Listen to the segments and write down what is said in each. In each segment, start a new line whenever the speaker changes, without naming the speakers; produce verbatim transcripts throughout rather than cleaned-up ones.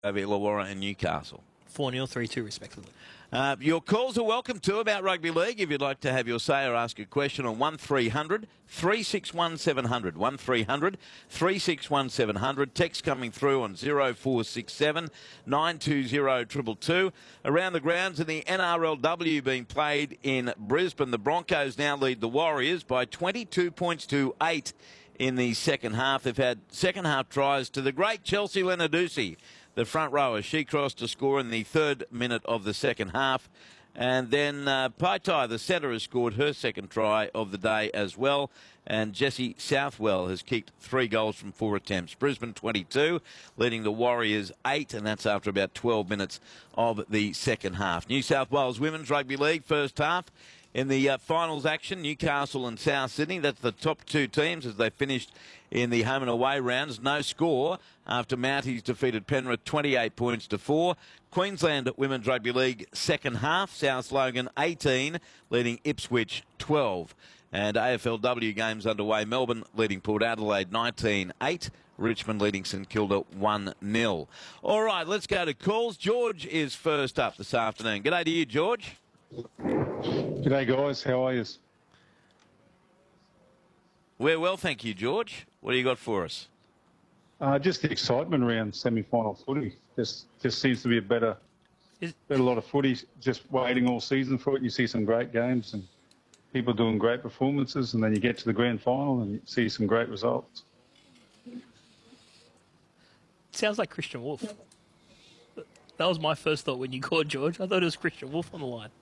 over Illawarra and Newcastle.
four nil, three two respectively.
Uh, your calls are welcome too about rugby league. If you'd like to have your say or ask a question on one three hundred, three six one, seven hundred. one three hundred, three six one, seven hundred. Text coming through on zero four six seven, nine two zero, two two two. Around the grounds in the N R L W being played in Brisbane, the Broncos now lead the Warriors by twenty-two points to eight in the second half. They've had second half tries to the great Chelsea Lenarduzzi, the front rower. She crossed to score in the third minute of the second half. And then uh, Paitai, the centre, has scored her second try of the day as well. And Jessie Southwell has kicked three goals from four attempts. Brisbane twenty-two, leading the Warriors eight, and that's after about twelve minutes of the second half. New South Wales Women's Rugby League first half. In the uh, finals action, Newcastle and South Sydney, that's the top two teams as they finished in the home and away rounds. No score after Mounties defeated Penrith twenty-eight points to four. Queensland Women's Rugby League second half, South Logan eighteen, leading Ipswich twelve. And A F L W games underway, Melbourne leading Port Adelaide nineteen eight. Richmond leading St Kilda one nil. All right, let's go to calls. George is first up this afternoon. G'day to you, George.
G'day, guys. How are you?
We're well, thank you, George. What do you got for us?
Uh, just the excitement around semi-final footy. Just just seems to be a better,
Is-
better lot of footy. Just waiting all season for it. You see some great games and people doing great performances, and then you get to the grand final and you see some great results.
Sounds like Christian Wolf. That was my first thought when you called, George. I thought it was Christian Wolf on the line.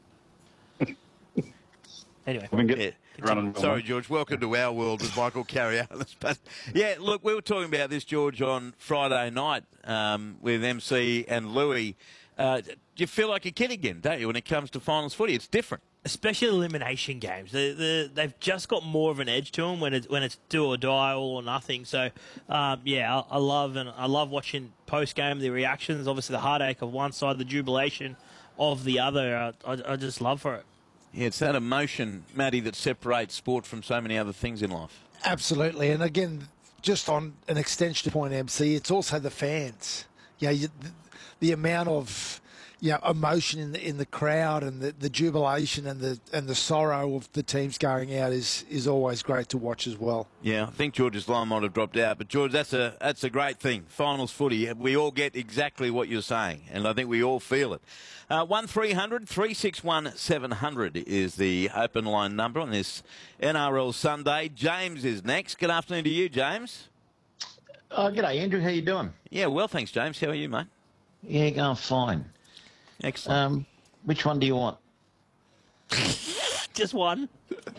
Anyway.
I've been
Yeah.
getting running.
Sorry, George. Welcome to our world with Michael Carrialis. But yeah, look, we were talking about this, George, on Friday night um, with M C and Louis. Uh, you feel like a kid again, don't you, when it comes to finals footy? It's different.
Especially elimination games. The, the, they've just got more of an edge to them when it's, when it's do or die, all or nothing. So, um, yeah, I, I love and I love watching post-game, the reactions, obviously the heartache of one side, the jubilation of the other. I, I, I just love for it.
Yeah, it's that emotion, Matty, that separates sport from so many other things in life.
Absolutely. And again, just on an extension point, M C, it's also the fans. Yeah, you, the, the amount of you know, emotion in the in the crowd and the, the jubilation and the and the sorrow of the teams going out is is always great to watch as well.
Yeah, I think George's line might have dropped out, but George, that's a that's a great thing. Finals footy, we all get exactly what you're saying, and I think we all feel it. Uh, one three hundred, three six one, seven hundred is the open line number on this N R L Sunday. James is next. Good afternoon to you, James.
Oh, g'day, Andrew. How you doing?
Yeah, well, thanks, James. How are you, mate?
Yeah, going fine.
Excellent.
Um, which one do you want?
Just one.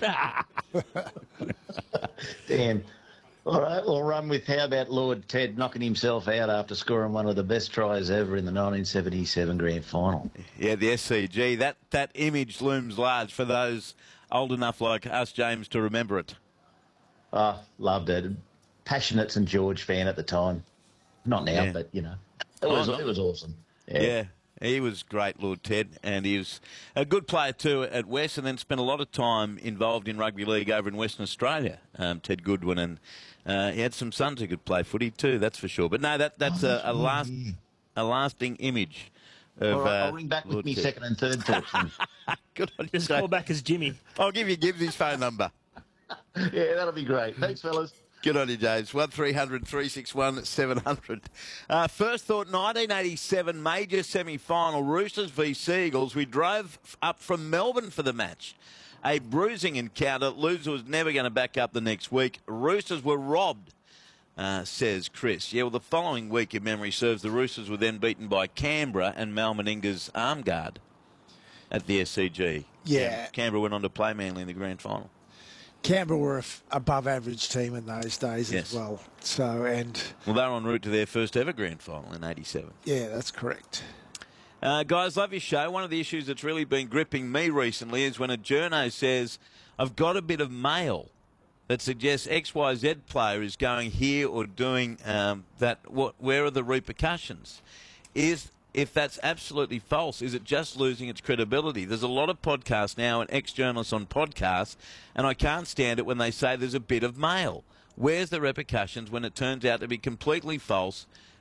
Damn. All right, we'll run with how about Lord Ted knocking himself out after scoring one of the best tries ever in the nineteen seventy-seven grand final.
Yeah, the S C G. That, that image looms large for those old enough like us, James, to remember it.
Oh, loved it. Passionate St George fan at the time. Not now,
Yeah.
but, you know, it was,
Oh, no.
it was awesome.
Yeah. He was great, Lord Ted, and he was a good player too at West, and then spent a lot of time involved in rugby league over in Western Australia, um, Ted Goodwin, and uh, he had some sons who could play footy too, that's for sure. But no, that that's
Oh,
a,
that's
a
right,
last
yeah.
a lasting image of.
All right,
uh,
I'll ring back
Lord
with me
Ted.
second and third thoughts. then.
Good on you,
Just
James.
call back as Jimmy.
I'll give you Gibbs' phone number.
Yeah, that'll be great. Thanks, fellas.
Good on you, James. one three hundred, three six one, seven hundred. Uh, first thought, nineteen eighty-seven major semi-final, Roosters v Seagulls. We drove up from Melbourne for the match. A bruising encounter. Loser was never going to back up the next week. Roosters were robbed, uh, says Chris. Yeah, well, the following week, if memory serves, the Roosters were then beaten by Canberra and Mal Meninga's arm guard at the S C G.
Yeah.
Canberra went on to play Manly in the grand final.
Canberra were a f- above average team in those days
Yes.
as well. So, and
Well, they were en route to their first ever grand final in eighty-seven.
yeah, that's correct.
Uh, guys, love your show. One of the issues that's really been gripping me recently is when a journo says, I've got a bit of mail that suggests X Y Z player is going here or doing um, that. What? Where are the repercussions? Is If that's absolutely false, is it just losing its credibility? There's a lot of podcasts now and ex-journalists on podcasts, and I can't stand it when they say there's a bit of mail. Where's the repercussions when it turns out to be completely false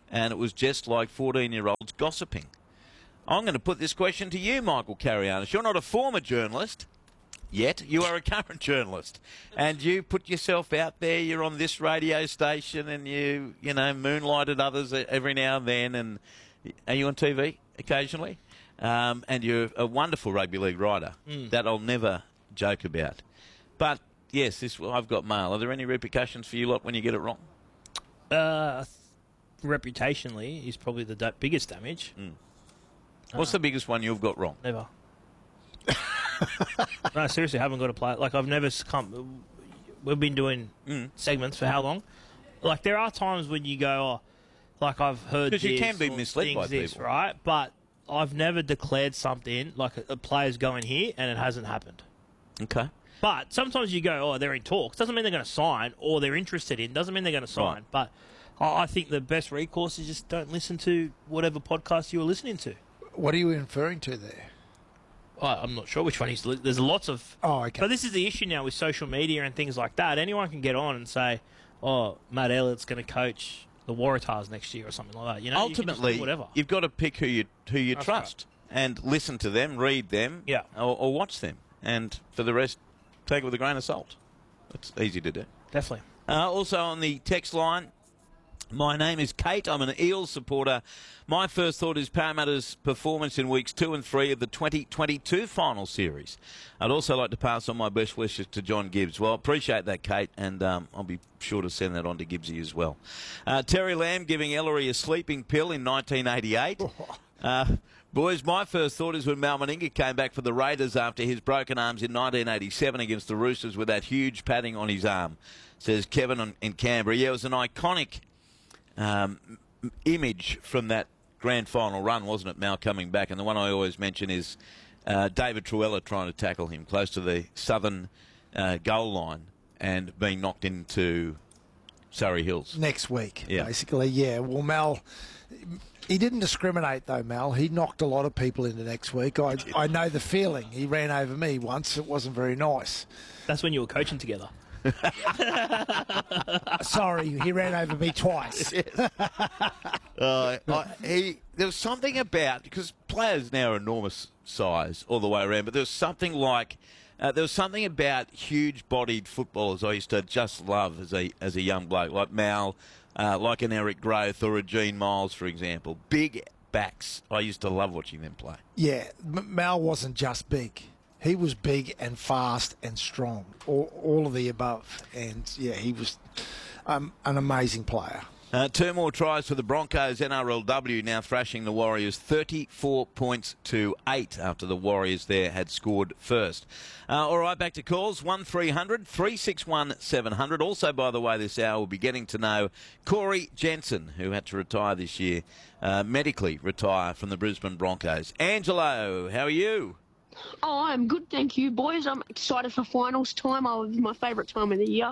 and it was just like fourteen-year-olds gossiping. I'm going to put this question to you, Michael Carianis. You're not a former journalist yet. You are a current journalist, and you put yourself out there. You're on this radio station, and you, you know, moonlighted others every now and then. And are you on T V occasionally? Um, and you're a wonderful rugby league writer mm. that I'll never joke about. But yes, this I've got mail. Are there any repercussions for you lot when you get it wrong?
Uh, reputationally is probably the da- biggest damage.
Mm. What's uh, the biggest one you've got wrong?
Never. No, seriously, I haven't got a play. Like, I've never come. We've been doing mm. segments for how long? Like, there are times when you go, oh, like I've heard this.
Because you can be misled by
this,
people.
Right? But I've never declared something like a, a player's going here and it hasn't happened.
Okay.
But sometimes you go, oh, they're in talks. Doesn't mean they're going to sign, or they're interested in. Doesn't mean they're going to sign. Right. But I think the best recourse is just don't listen to whatever podcast you were listening to.
What are you referring to there?
I'm not sure which one he's. There's lots of.
Oh, okay.
But this is the issue now with social media and things like that. Anyone can get on and say, "Oh, Matt Elliott's going to coach the Waratahs next year" or something like that. You know,
ultimately,
you whatever.
You've got to pick who you who you
That's
trust right. and listen to them, read them,
yeah.
or, or watch them, and for the rest, take it with a grain of salt. It's easy to do.
Definitely.
Uh, also on the text line. My name is Kate. I'm an Eels supporter. My first thought is Parramatta's performance in weeks two and three of the twenty twenty-two final series. I'd also like to pass on my best wishes to John Gibbs. Well, I appreciate that, Kate, and um, I'll be sure to send that on to Gibbsy as well. Uh, Terry Lamb giving Ellery a sleeping pill in nineteen eighty-eight. Uh, boys, my first thought is when Mal Meninga came back for the Raiders after his broken arms in nineteen eighty-seven against the Roosters with that huge padding on his arm, says Kevin on, in Canberra. Yeah, it was an iconic Um, image from that grand final run, wasn't it, Mal coming back? And the one I always mention is uh, David Truella trying to tackle him close to the southern uh, goal line and being knocked into Surrey Hills.
Next week,
yeah.
basically, yeah. Well, Mal, he didn't discriminate, though, Mal. He knocked a lot of people into next week. I, I know the feeling. He ran over me once. It wasn't very nice.
That's when you were coaching together.
Sorry, he ran over me twice.
uh, I, he there was something about, because players now are enormous size all the way around, but there was something like uh, there was something about huge-bodied footballers I used to just love as a as a young bloke, like Mal, uh, like an Eric Growth or a Gene Miles, for example. Big backs. I used to love watching them play.
Yeah, M- Mal wasn't just big. He was big and fast and strong, all, all of the above. And, yeah, he was um, an amazing player.
Uh, two more tries for the Broncos. N R L W now thrashing the Warriors thirty-four points to eight after the Warriors there had scored first. Uh, all right, back to calls. one three hundred three six one seven hundred. Also, by the way, this hour we'll be getting to know Corey Jensen, who had to retire this year, uh, medically retire from the Brisbane Broncos. Angelo, how are you?
Oh, I'm good, thank you, boys. I'm excited for finals time. Oh, it's my favourite time of the year.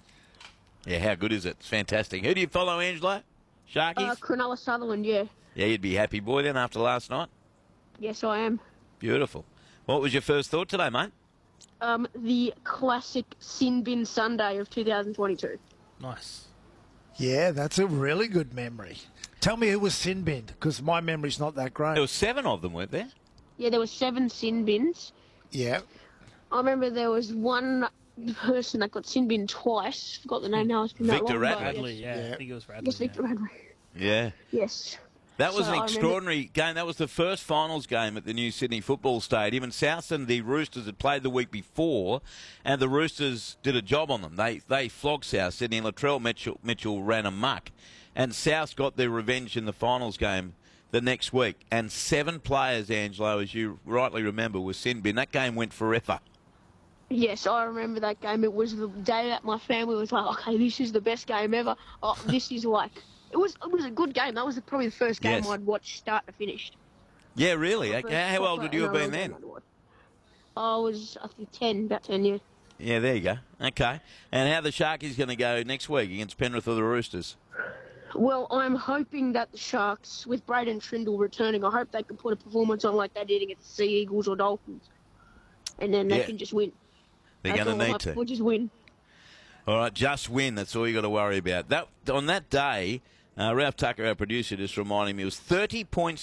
Yeah, how good is it? It's fantastic. Who do you follow, Angelo? Sharkies?
Uh, Cronulla Sutherland, yeah.
Yeah, you'd be happy boy then after last night?
Yes, I am.
Beautiful. What was your first thought today, mate?
Um, the classic Sin Bin Sunday of two thousand twenty-two.
Nice.
Yeah, that's a really good memory. Tell me who was Sin Bin, because my memory's not that great.
There were seven of them, weren't there?
Yeah, there were seven sin bins.
Yeah.
I remember there was one person that got sin bin twice. Forgot the name now. It's been that
Victor
long,
Radley.
Radley,
yes.
yeah,
Yeah.
I think it was Radley.
Yes, Victor
yeah.
Radley.
Yeah.
Yes.
That was
So
an
I
extraordinary game. That was the first finals game at the new Sydney Football Stadium. And Southland, the Roosters, had played the week before, and the Roosters did a job on them. They they flogged South Sydney, and Latrell Mitchell, Mitchell ran amok. And South got their revenge in the finals game the next week. And seven players, Angelo, as you rightly remember, were sin bin. That game went forever.
Yes, I remember that game. It was the day that my family was like, okay, this is the best game ever. Oh, this is like... It was it was a good game. That was probably the first game
Yes.
I'd watched start to finish.
Yeah, really?
My first
Okay, how old
proper
would you have been
N R L
then?
game I'd watched. I was, I think, ten, about ten years.
Yeah, there you go. Okay. And how the Sharkies going to go next week against Penrith or the Roosters?
Well, I'm hoping that the Sharks, with Braden Trindle returning, I hope they can put a performance on like they did against the Sea Eagles or Dolphins. And then they
Yeah.
can just win.
They're
That's
going to
all I'm
need
hoping
to.
for, just win.
All right, just win. That's all you got to worry about. That on that day, Uh, Ralph Tucker, our producer, just reminding me, it was thirty point